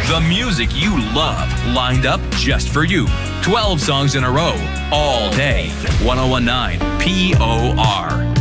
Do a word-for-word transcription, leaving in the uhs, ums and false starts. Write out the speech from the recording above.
The music you love, lined up just for you. twelve songs in a row, all day. ten nineteen P O R.